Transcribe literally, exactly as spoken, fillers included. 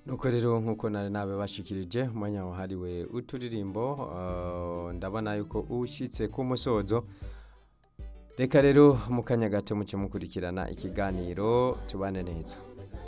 nuko rero nkuko nari nabibashikirije umwanya wahariwe uturirimbo uh, ndabona yuko ushitse ku musozo. Reka rero mu kanya gato muce mukurikirana ikiganiro tubane neza.